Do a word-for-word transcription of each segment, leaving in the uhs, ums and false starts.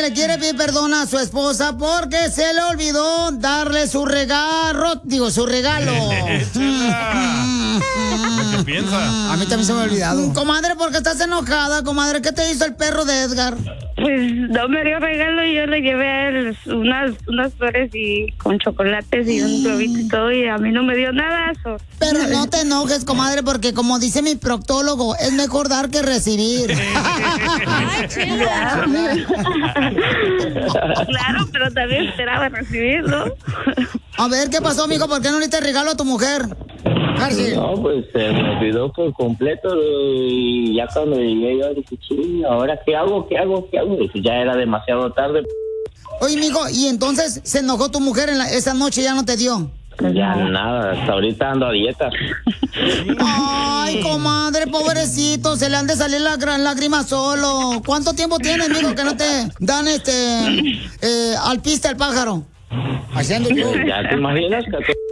que le quiere pedir perdón a su esposa porque se le olvidó darle su regalo, digo, su regalo. ¿Qué piensa? A mí también se me ha olvidado. Comadre, ¿por qué estás enojada, comadre? ¿Qué te hizo el perro de Edgar? Pues no me dio regalo y yo le llevé a él unas, unas flores y con chocolates y un globito y todo y a mí no me dio nada. So. Pero no te enojes, comadre, porque como dice mi proctólogo, es mejor dar que recibir. Ay, chela. Claro, pero también esperaba recibirlo. A ver, ¿qué pasó, amigo? ¿Por qué no le diste regalo a tu mujer? García. No, pues se me olvidó por completo y ya cuando llegué yo dije, sí, ¿ahora qué hago? ¿Qué hago? ¿Qué hago? Y pues ya era demasiado tarde. Oye, amigo, ¿y entonces se enojó tu mujer en la, esa noche y ya no te dio? Ya nada, hasta ahorita ando a dieta. Ay, comadre, pobrecito, se le han de salir las gran lágrimas solo. ¿Cuánto tiempo tienes, amigo, que no te dan este eh, alpiste al pájaro? Haciendo yo. ¿Ya te imaginas?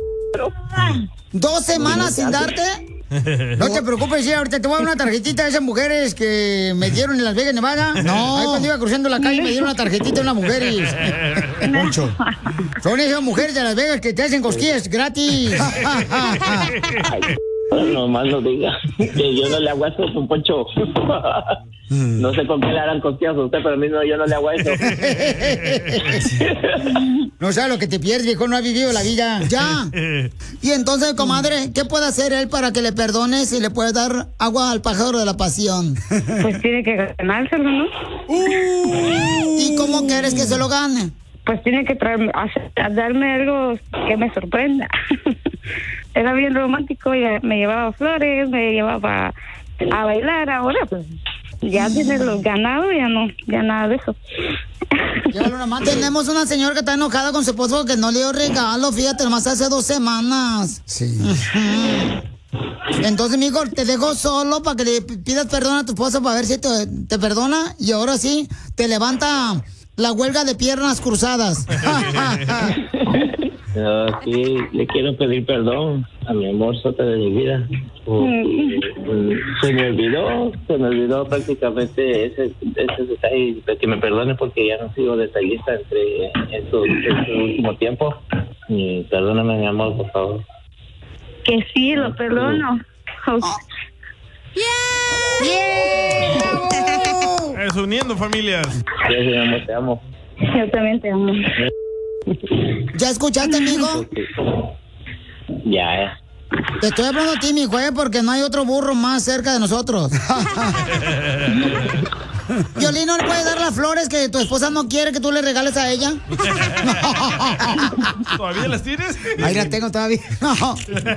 ¿Dos semanas sin darte? No te preocupes, sí, ahorita te voy a dar una tarjetita de esas mujeres que me dieron en Las Vegas, Nevada. No. Ahí cuando iba cruzando la calle me dieron una tarjetita de unas mujeres. Mucho. Son esas mujeres de Las Vegas que te hacen cosquillas gratis. No más no diga que yo no le hago eso, un Poncho. No sé con qué le harán cosquillas a usted, pero a mí no, yo no le hago eso. No sabes lo que te pierdes, viejo, no has vivido la vida. Ya. Y entonces, comadre, ¿qué puede hacer él para que le perdones y le puede dar agua al pájaro de la pasión? Pues tiene que ganárselo, ¿no? Uh, ¿Y cómo quieres que se lo gane? Pues tiene que traerme, hacer, darme algo que me sorprenda. Era bien romántico, y me llevaba flores, me llevaba a bailar. Ahora pues ya tiene los ganados, ya no, ya nada de eso. Una Tenemos una señora que está enojada con su esposo que no le dio regalo, fíjate, nomás hace dos semanas. Sí. Entonces, mijo, te dejo solo para que le pidas perdón a tu esposo para ver si te, te perdona y ahora sí te levanta la huelga de piernas cruzadas. No, sí, le quiero pedir perdón a mi amor sota de mi vida. Se me olvidó, se me olvidó prácticamente ese, ese detalle, que me perdone porque ya no sigo detallista entre en su, en su último tiempo. Y perdóname, mi amor, por favor. Que sí, lo perdono. Oh. ¡Yeah! ¡Yeah! Es uniendo familias. Sí, mi amor, te amo. Yo también te amo. ¿Ya escuchaste, amigo? Ya, ya. Te estoy hablando a ti, mi güey, porque no hay otro burro más cerca de nosotros. Violín, ¿no le puedes dar las flores que tu esposa no quiere que tú le regales a ella? ¿Todavía las tienes? Ahí las tengo todavía. No.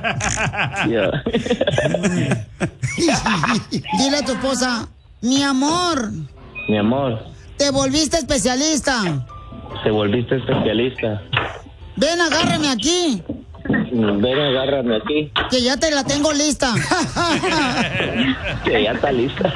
Dile a tu esposa, mi amor. Mi amor. Te volviste especialista. Te volviste especialista. Ven, agárrame aquí. Ven, agárrame aquí. Que ya te la tengo lista. Que ya está lista.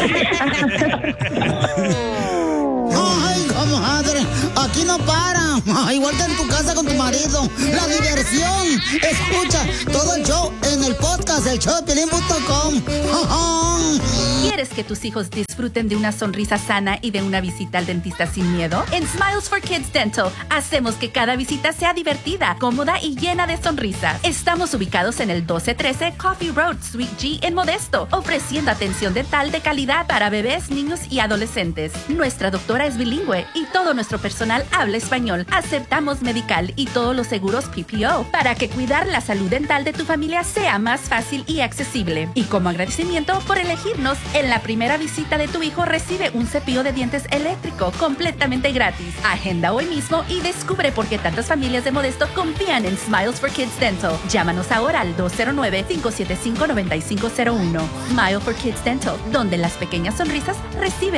Ay, comadre, aquí no para. Igual que en tu casa con tu marido. La diversión. Escucha todo el show en el podcast, el show de piolín punto com. ¿Quieres que tus hijos disfruten de una sonrisa sana y de una visita al dentista sin miedo? En Smiles for Kids Dental hacemos que cada visita sea divertida, cómoda y llena de sonrisas. Estamos ubicados en el doce trece Coffee Road, Suite G en Modesto, ofreciendo atención dental de calidad para bebés, niños y adolescentes. Nuestra doctora es bilingüe y todo nuestro personal habla español. Aceptamos medical y todos los seguros P P O para que cuidar la salud dental de tu familia sea más fácil y accesible. Y como agradecimiento por elegirnos, en la primera visita de tu hijo recibe un cepillo de dientes eléctrico completamente gratis. Agenda hoy mismo y descubre por qué tantas familias de Modesto confían en Smiles for Kids Dental. Llámanos ahora al dos cero nueve, cinco siete cinco, nueve cinco cero uno. Smile for Kids Dental, donde las pequeñas sonrisas reciben